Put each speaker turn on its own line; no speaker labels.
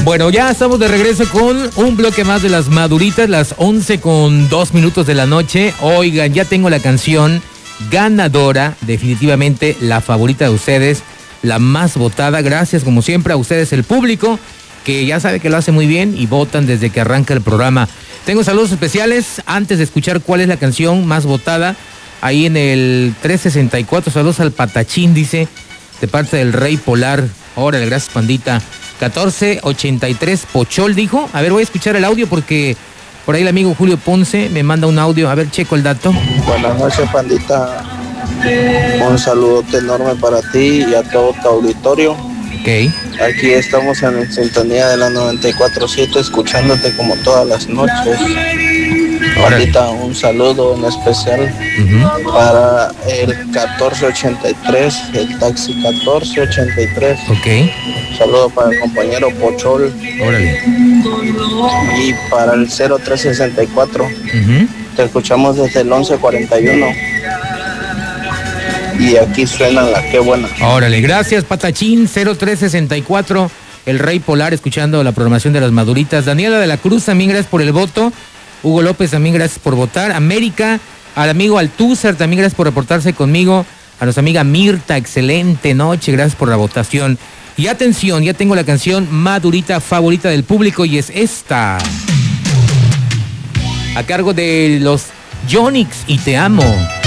Bueno, ya estamos de regreso con un bloque más de las maduritas, las 11:02 de la noche. Oigan, ya tengo la canción ganadora, definitivamente la favorita de ustedes, la más votada. Gracias, como siempre, a ustedes, el público, que ya sabe que lo hace muy bien y votan desde que arranca el programa. Tengo saludos especiales antes de escuchar cuál es la canción más votada. Ahí en el 364, saludos al Patachín, dice, de parte del Rey Polar. Órale, gracias, pandita. 1483 Pochol dijo. A ver, voy a escuchar el audio porque por ahí el amigo Julio Ponce me manda un audio. A ver, checo el dato.
Buenas noches, pandita. Un saludote enorme para ti y a todo tu auditorio.
Ok.
Aquí estamos en sintonía de la 94.7, escuchándote como todas las noches. Pandita, un saludo en especial para el 1483, el taxi 1483.
Ok.
Saludo para el compañero Pochol.
Órale.
Y para el 0364. Te escuchamos desde el 1141. Y aquí suena la Qué Buena.
Órale, gracias, Patachín 0364, el Rey Polar, escuchando la programación de las maduritas. Daniela de la Cruz, también gracias por el voto. Hugo López, también gracias por votar. América, al amigo Altúzar, también gracias por reportarse conmigo. A nuestra amiga Mirta, excelente noche, gracias por la votación. Y atención, ya tengo la canción madurita favorita del público y es esta. A cargo de los Yonix y Te Amo.